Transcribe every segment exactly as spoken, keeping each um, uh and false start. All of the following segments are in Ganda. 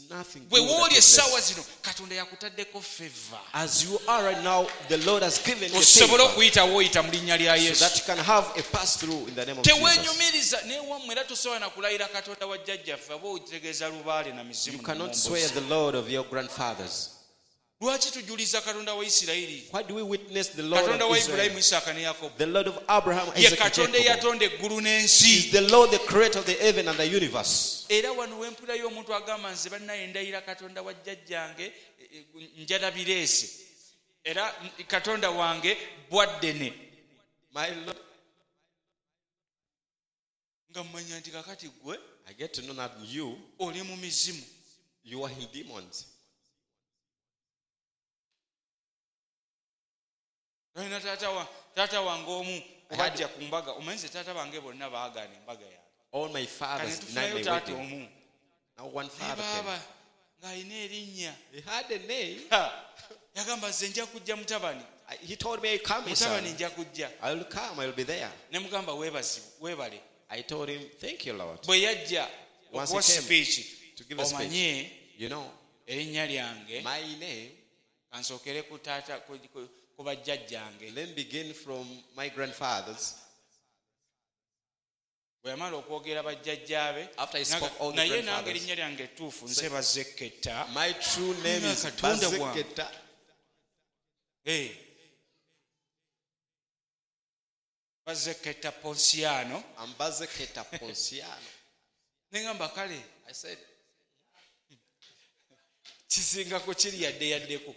nothing bwe good that wooli takes essaawa place. zino katonda yakutaddeko favor As you are right now, the Lord has given you osobole favor okuyitawo oyita mu linnya lya so yesu that you can have a pass through in the name of Jesus. teweenyumiriza newammwe era tosobola na kulayira katonda wa jjajjaffe aba otegeeza lubaale na mizimu You cannot n'omwombozi. swear the Lord of your grandfathers. lwaki tujuliza katonda wa isirayiri Why do we witness the Lord katonda of wa Israel? ibulayimu isaaka ne yakobo The Lord of Abraham, ye Isaac, and katonda Jacob. eyatonda eggulu He n'ensi is the Lord, the creator of the heaven and the universe. era wano wempulirayo omuntu agamba nze bannaye ndayira katonda wa jjajjange e, e, njala bireese era mm, katonda wange bwaddene My Lord, nga mmanya nti kakati gwe I get to know that you, oli mu mizimu you are in demons. alina taata wa- taata wange omu obajja ku mbaga omanyize taata bange bonna baagaana embaga yange All my kane fathers denied tufunayo my taata wedding. omu Now one naye father came. baaba ng'alina erinnya He had a name. Ha! yagamba nze nja kujja mutabani I- He told me, come, my mutabani son. nja kujja I will come, I will be there. ne mugamba weebazibu weebale I told him, thank you, Lord. bwe yajja Once okuwa he came sipiiki to give a speech. omanye You know, erinnya lyange my name, kansookere ku taata ku- ku- ku bajjajjange then begin from my grandfathers. bwe yamala okwogera bajjajjaabe After he naga- spoke all the naye nange grandfathers. erinnya lyange ettuufu nze bazekketta My true name is Katonda wange. Bazeketa. Eh. bazekketta ponsiano I'm Bazeketa Ponciano. neŋamba kale I said, kisingako kiri yadde yaddeko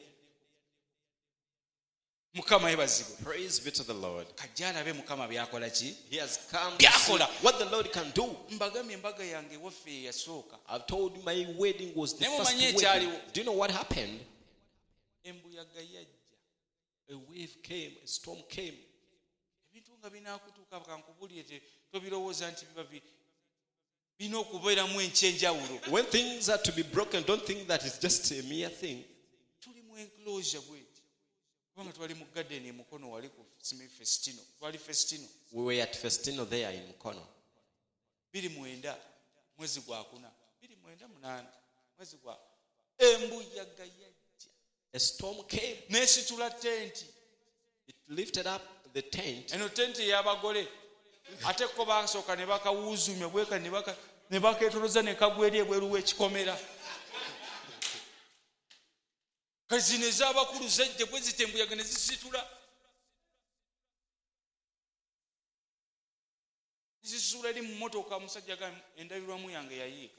mukama yebazibwe praise be to the Lord. kajja alabe mukama byakola ki He has come to see Byakola. what the Lord can do. mbagambye embaga yange waffe eyasooka I've told you my wedding was the Naye first mumanye wedding. ekyaliwo. Do you know what happened? embuyaga yajja A wave came, a storm came. ebintu nga binaakutuuka kankubulire tobirowooza nti biba bi- birina okubeeramu enkyenjawulo When things are to be broken, don't think that it's just a mere thing. tuli mu enclosure bweti kubanga twali mu gadeni emukono wali ku simi festino twali festino We were at Festino there in Mukono. biri mwenda mwezi gwa kuna biri mwenda munaana mwezi gwa embuyaga yajja A storm came. n'esitula tenti It lifted up the tent. eno tenti ey'abagole ate ko basooka ne bakawuuzumya bweka ne baka- ne bakeetoloza ne kagwa eri ebweru w'ekikomera kati zino ez'abakulu zejje bwe zita embuyaga ne zisitula zisitula eri mu motoka omusajja ga endabirwamu yange yayiika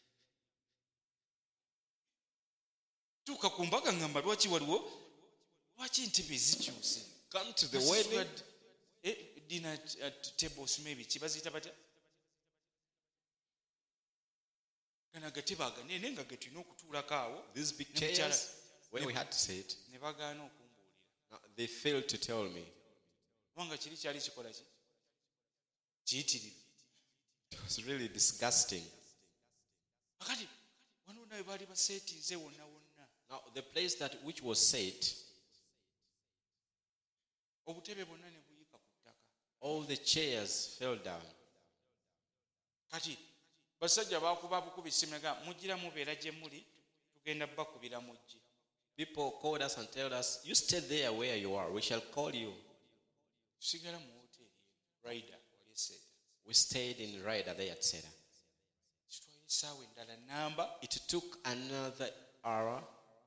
tuuka ku mbaga ngamba lwaki waliwo lwaki ntebe ezikyuse Come to the wedding. dina tables maybe kibaziyita batya gana gatebe aganene nga ge tulina okutuulako awo These big ne mukyala chairs where we had to sit. ne bagaana okumbuulira Now, they failed to tell me. kubanga kiri kyali kikola ki kiyitirivu It was really disgusting. akati wano nawe baali baseetinze wonna wonna Now, the place that which was set, obutebe bwonna ne buyika ku ttaka all the chairs fell down. kati basajja bakuba bukubi simega mugira mubeera gye muli tugenda bakubira mujje People called us and told us, you stay there where you are. We shall call you. tusigala mu woteeri rida wali eseta We stayed in Ryder there at Seda. kitwala essaawa endala namba It took another hour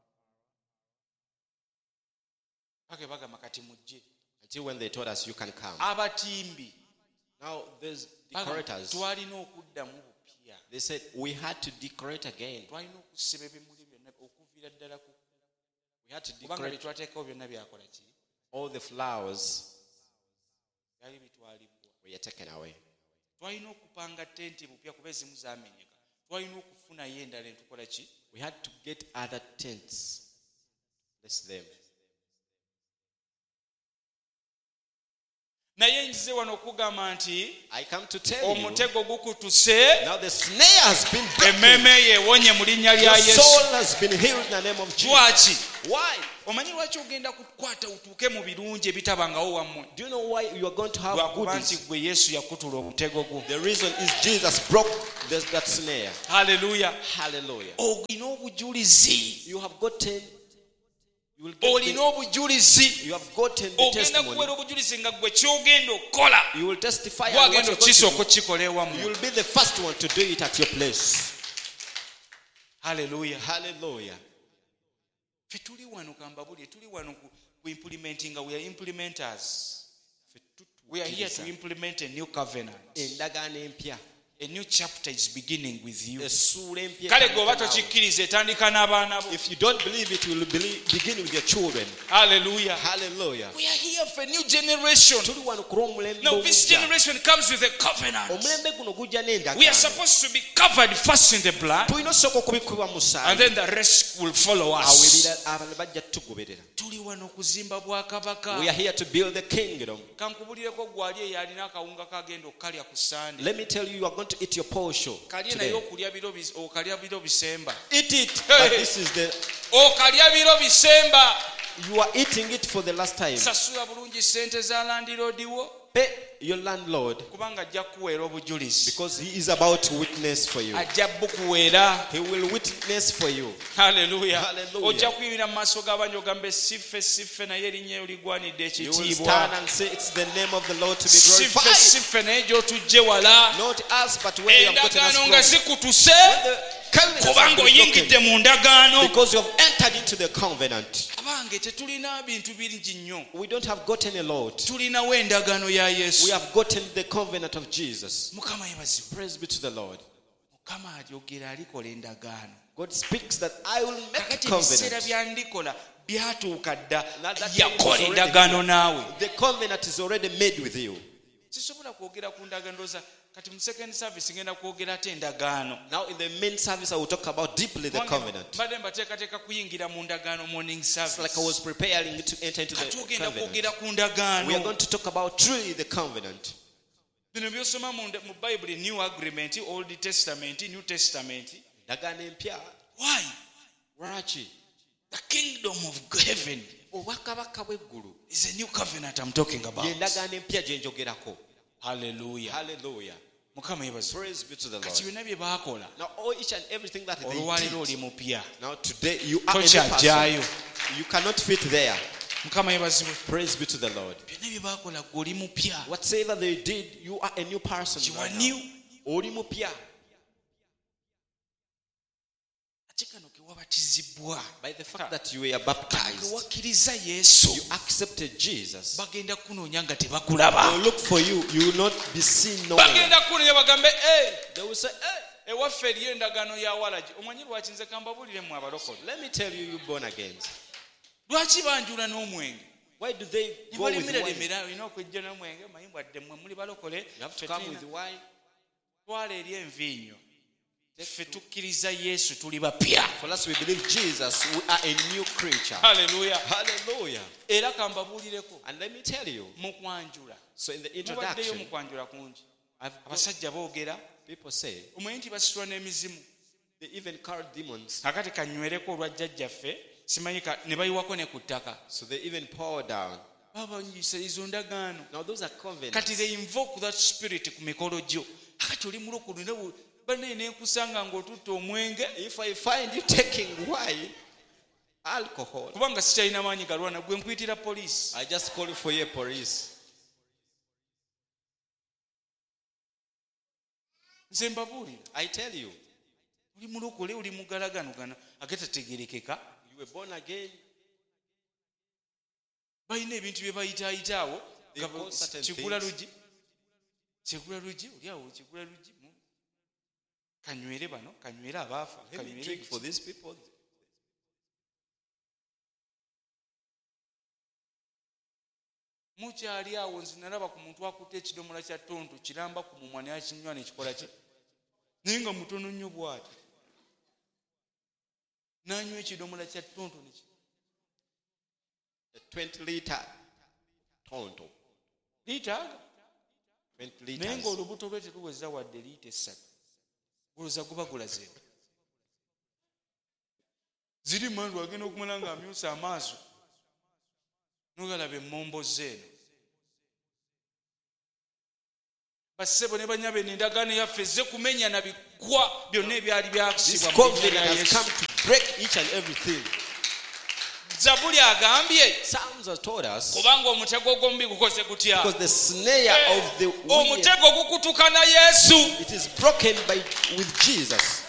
pake bagamba kati mujje until when they told us you can come. abatimbi Now, there's bagamba, decorators. twalina okuddamu bupya They said we had to decorate again. twalina okusiba ebimuli byonna okuviira ddala ku We had to kubanga decorate byetwateekawo byonna byakola ki all the flowers byali bitwalibbwa were taken away. twalina okupanga tenti bupya kuba ezimu zamenyeka twalina okufunayo endala entukola ki We had to get other tents. Bless them. naye nzize wano okugamba nti I come to tell you, omutego gukutuse, now the snare has been broken. emmeeme yeewonye mu linnya lya Your Yesu. soul has been healed in the name of Jesus. Lwaki? Why? Omanyi lwaki ogenda kukwata utuuke mu birungi ebitabangawo wammwe? Do you know why you are going to have Lwakuba nti goodies? gwe Yesu yakutula omutego gwo. The reason is Jesus broke this, that snare. Haleluya. Hallelujah. Olina obujulizi. You have gotten, you will get Olina the, obujulizi. you have gotten the Ogenda testimony. kuweera obujulizi nga gwe kyogenda okukola. You will testify and what Gwagenda you're going okukisooka to okukikola do. ewammwe. You will be the first one to do it at your place. Haleluya. Hallelujah. Ffe tuli wano kambabulye, tuli wano ku ku implementing, we are implementers. We are here to implement a new covenant. Endagaano empya. A new chapter is beginning with you. Essuula empya. Kale gwe oba tokikkiriza etandika n'abaana bo. If you don't believe it, you will believe, begin with your children. Hallelujah. Hallelujah. We are here for a new generation. Tuli wano ku lw'omulembe Now this ogujja. generation comes with a covenant. Omulembe guno gujja We are n'endagaano. supposed to be covered first in the blood, Tulina osooka okubikubibwa mu and musaayi. then the rest will follow Awo us. ebira- abalala bajja tugoberera. Tuli wano okuzimba bwakabaka. We are here to build the kingdom. Kankubulireko gwali eyo alina akawunga kagenda okukalya ku sande. Let me tell you, you are going to eat your portion Kalye naye today. okulya biro bis- okalya biro bisemba. Eat it. Hey. But this is the, Okalya biro bisemba. you are eating it for the last time. Sasula bulungi sente za landiroodi wo, Pay your landlord kubanga ajja kukuweera obujulizi. because he is about to witness for you. Ajja bukuweera. He will witness for you. Haleluya. Hallelujah. Ojja kuyimira mu maaso g'abangi ogambe siffe siffe naye erinnya eryo ligwanidde You will stand ekitiibwa. and say, it's the name of the Lord to be Siffe glorified. siffe naye gy'otujje wala. Not us, but where you have gotten us Endagaano from. nga zikutuse The covenant has kubanga been oyingidde broken mu ndagaano. because you have entered into the covenant. Abange tetulina bintu bingi nnyo. We don't have gotten a lot. Tulinawo endagaano ya We Yesu. have gotten the covenant of Jesus. Mukama yebazibwe. Praise be to the Lord. Mukama alyogera alikola endagaano. God speaks that I will make a Kakati ebiseera covenant. bya ndikola byatuuka dda. Now that time is Yakola already endagaano here. naawe. The covenant is already made with you. Sisobola kwogera ku ndagaano ndowooza kati mu second service ngenda kwogera ate endagaano. Now in the main service I will talk about deeply the covenant. Mbadde mbateekateeka kuyingira mu ndagaano morning It's service. like I was preparing to enter into Kati the ogenda covenant. kwogera ku We are ndagaano. going to talk about truly the covenant. Bino by'osoma mu nda- mu Bible, New Agreement, Old Testament, New Testament. Endagaano empya. Why? Lwaki? The kingdom of heaven Obwakabaka bw'eggulu is a new covenant I'm talking about. y'endagaano empya gye njogerako. Hallelujah. Hallelujah. Mukama yebazo. Praise be to the Kati Lord. byonna bye baakola. Now all each and everything that they Olwaleero oli did. mupya. Now today you are a new Tokyajjaayo. person. You cannot fit there. Mukama yebazibwe. Praise be to the Lord. Byonna bye baakola ggwe oli mupya. Whatever they did, you are a new person. You right are now. new. Oli mupya. Ate kano ke wabatizibwa. By the fact that you were Ke baptized, wakkiriza Yesu. you accepted Jesus. Bagenda kunoonya nga They tebakulaba. will look for you. You will not be seen nowhere. Bagenda kunoonya bagambe "Eh, They will say, hey, ewaffe eriyo endagaano ya walagi." Omwanyi lwaki nze kambabulire mmwe abalokole. let me tell you, you born again. Lwaki banjula n'omwenge? Why do they Ne go with balemera wine? lemera olina okwejja n'omwenge mayimbwa dde mmwe muli balokole. You have to Ffe come tulina- with wine. twala eri enviinyo. Ffe tukkiriza Yesu tuli bapya. For us, we believe Jesus. We are a new creature. Haleluya. Hallelujah. Era kambabuulireko And let me tell you. mu kwanjula. So in the Mubaddeyo mu introduction, kwanjula kungi. I've Abasajja boogera. people say Omanyi nti basitula n'emizimu. they even call demons. Kakati kanywereko olwa jjajjaffe simanyi ka- ne bayiwako ne ku ttaka. So they even pour down. Baba nyisa izo ndagaano. Now those are covenants. Kati they invoke that spirit ku mikolo gyo. Kakati oli mulokole ne banne n'enkusanga ng'otutta omwenge. If I find you taking wine, alcohol, Kubanga sikyalina maanyi galwana gwe nkuyitira poliisi. I just call for your police. Nze mbabuulira. I tell you, Oli mulokole oli mugalagano gano agatategerekeka. you were born again. Balina ebintu bye bayitaayita awo. They call certain Kigula things. lugi. Kigula lugi oli awo kigula lugi. mu- Kanywere bano, kanywere abaafa. Let me kanywere drink biki. for these people. Mukyali awo nze nalaba ku muntu akutte ekidomola kya ttonto kiramba ku mumwa naye akinywa nekikola ki naye nga mutono nnyo bw'ati n'anywa ekidomola kya ttonto neki A twenty liter tonto. liita aga twenty naye liters. ng'olubuto lwe teruweza wadde liita essatu olowooza guba gulaze ziri mandu agenda okumala ng'amyusa amaaso nogalaba emmombo zeeno bassebo ne banyabe n'endagaano yaffe ezze kumenya na biggwa byonna ebyali This byakisibwa mu covenant linnya lya has Yesu. come to break each and everything. Zabuli agambye Psalms have told us kubanga omutego gw'omubi gukoze gutya because the snare of the wicked, omutego gukutuka na Yesu. it is broken by with Jesus.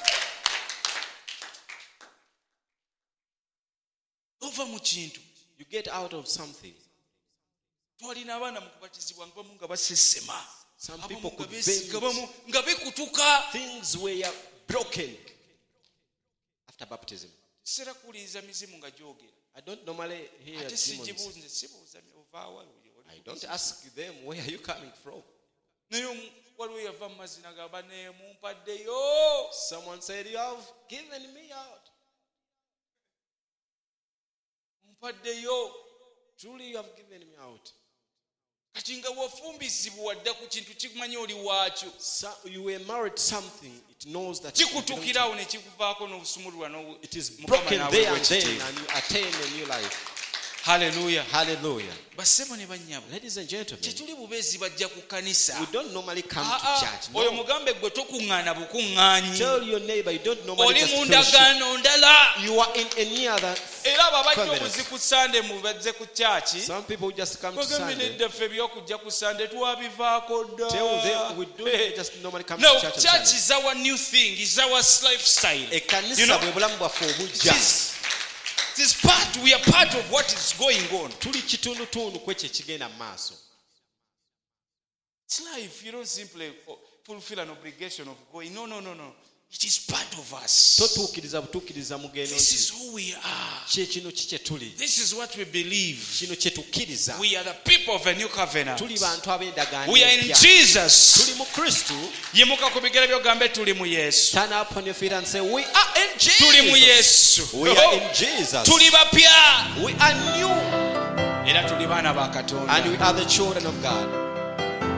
ova mu kintu You get out of something. twalina abaana mu kubatizibwa nga bamu nga basesema Some abamu people nga could beesiga bend. bamu nga bikutuka. Things were broken after baptism. Sera kuwuliriza mizimu nga gyogera I don't normally hear ate demons. sigibuuze sibuuza ovaawa I don't ask them, where are you coming from? naye omu- waliwo yava mu mazina gamba neemumpaddeyo. Someone said, you have given me out. mumpaddeyo. Truly you have given me out. kati nga wafumbizibwa wadda ku kintu kikumanya oli waakyo So you were married something, it knows that it belongs to kikutukirawo ne kikuvaako n'obusumululwa n'obu- It is Mukama broken n'aweebwa there and then, ekitiibwa. and you attain a new life. Haleluya. Hallelujah. bassebo ne bannyabo Ladies and gentlemen, tetuli bubeezi bajja ku kanisa. we don't normally come Ah, to ah, church. oyo No. mugambe gwe tokuŋŋaana bukuŋŋaanyi. Tell your neighbor you don't normally oli just mu fellowship. ndagaano ndala. You are in any other. era abo abajja Covenant. obuzi ku sande mubazze ku kyaki Some people just come to bagambye Sunday. nedda ffe ebyokujja ku sande twabivaako dda. Tell them we don't Eh, just normally come no, to church on church Sunday. is our new thing, is our lifestyle. You Ekkanisa know, bwe bulamu bwaffe it obujja. is, it is part, we are part of what is going on. Tuli kitundutundu kwekyo ekigenda mu maaso. It's life. You don't simply fulfill an obligation of going. No, no, no, no. It is part of us. Totuukiriza butuukiriza mugendo This nti is who we are. kye kino kikye tuli. This is what we believe. Kino kye tukkiriza. We are the people of a new covenant. Tuli bantu ab'endagaano We are in empya. Jesus. Tuli mu Kristo. Yimuka ku bigere byogambe tuli mu Yesu. Stand up on your feet and say, we are in Tuli mu Jesus. Yesu. We are in Jesus. Tuli bapya. We are new. Era tuli baana ba Katonda. And we are the children of God.